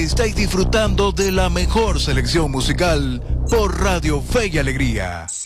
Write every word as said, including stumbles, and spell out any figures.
que estáis disfrutando de la mejor selección musical por Radio Fe y Alegría.